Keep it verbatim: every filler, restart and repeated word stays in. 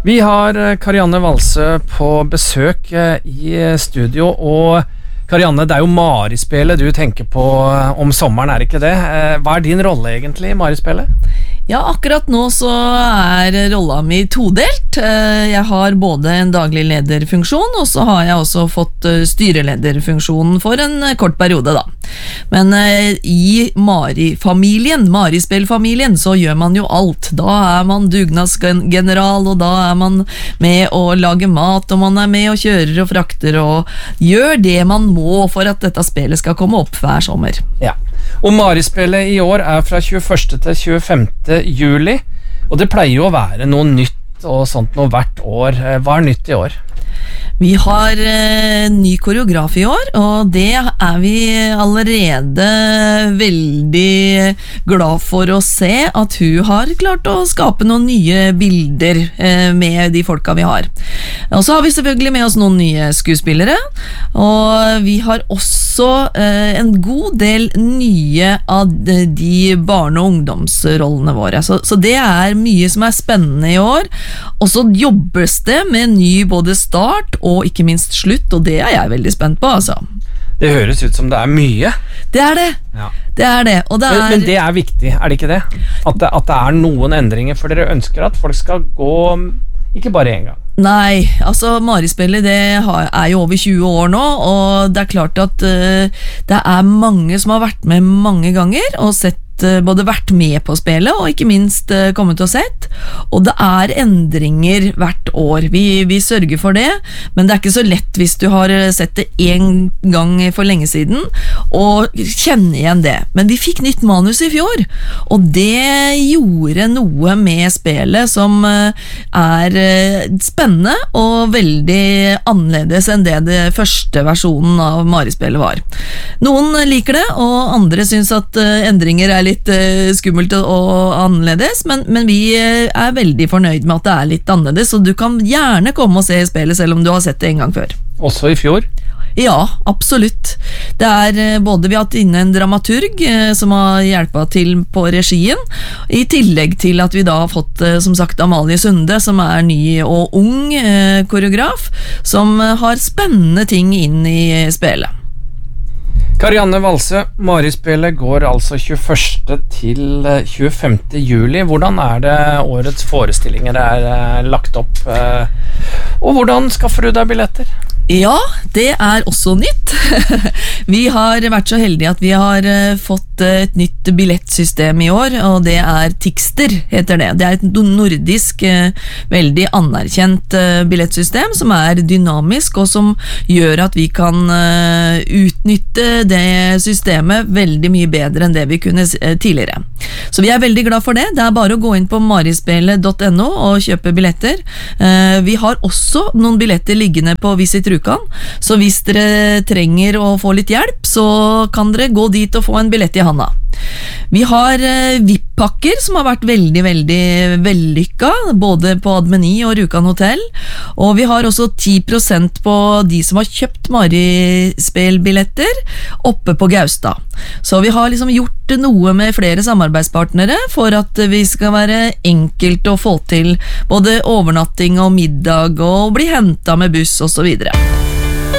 Vi har Karianne Valsø på besøk i studio, og Karianne, det er jo Marispillet du tenker på om sommeren, er det ikke det? Hva er din rolle egentlig i Marispillet? Ja, akkurat nå så er rolla mi todelt. Jeg har både en daglig lederfunksjon, og så har jeg også fått styrelederfunksjonen for en kort periode da. Men i Mari-familien, Marispill-familien, så gjør man jo alt. Da er man dugnadsgeneral, og da er man med å lage mat, og man er med og kjører og frakter, og gjør det man må for at dette spillet skal komme opp hver sommer. Ja, og Marispillet i år er fra tjueförste til tjuefemte juli, og det pleier jo å være noe nytt og sånt noe hvert år. Hva er nytt i år? Vi har eh, ny koreograf i år, og det er vi allerede veldig glad for å se, at hun har klart å skape noen nye bilder eh, med de folka vi har. Og så har vi selvfølgelig med oss noen nye skuespillere, og vi har også eh, en god del nye av de barne- og ungdomsrollene våre. Så, så det er mye som er spennende i år, og så jobbes det med ny både start og ikke minst slutt, og det er jeg veldig spent på, altså. Det høres ut som det er mye. Det er det. Ja. Det er det. Og det er... Men, men det er viktig, er det ikke det? At, det? at det er noen endringer, for dere ønsker at folk skal gå ikke bare en gang. Nei, altså Marispillet det er jo over tjue år nå, og det er klart at uh, det er mange som har vært med mange ganger og sett både vært med på spillet og ikke minst uh, kommet og sett, og det er endringer hvert år. Vi, vi sørger for det, men det er ikke så lett hvis du har sett det en gang for lenge siden og kjenner igjen det. Men vi fikk nytt manus i fjor, og det gjorde noe med spillet som uh, er uh, spennende og veldig annerledes enn det det første versjonen av Marispillet var. Noen liker det, og andre synes at uh, endringer er litt litt uh, skummelt og, og annerledes, men, men vi uh, er veldig fornøyd med at det er litt annerledes, så du kan gjerne komme og se spillet selv om du har sett det en gang før. Også i fjor? Ja, absolutt. Det er uh, både vi har hatt inne en dramaturg uh, som har hjulpet til på regien, i tillegg til at vi da har fått uh, som sagt Amalie Sunde, som er ny og ung uh, koreograf, som uh, har spennende ting inn i spillet. Karianne Valsø, Marispillet går altså tjueförste til tjuefemte juli. Hvordan er det årets forestillinger er lagt opp, og hvordan skaffer du deg billetter? Ja, det er også nytt. Vi har vært så heldige at vi har fått et nytt billettsystem i år, og det er Tixter, heter det. Det er et nordisk, veldig anerkjent billettsystem som er dynamisk, og som gjør at vi kan utnytte det systemet veldig mye bedre enn det vi kunne tidligere. Så vi er veldig glad for det. Det er bare å gå inn på marispillet punktum no og kjøpe billetter. Vi har også noen billetter liggende på Visit Rjukan, så hvis dere trenger å få litt hjelp, så kan dere gå dit og få en billett i handa. Vi har eh, V I P-pakker som har vært veldig, veldig vellykka, både på Admeny og Rjukan Hotel, og vi har også ti prosent på de som har kjøpt Marispill-billetter oppe på Gaustad. Så vi har liksom gjort noe med flere samarbeidspartnere for at vi skal være enkelt å få til både overnatting og middag og bli hentet med buss og så videre.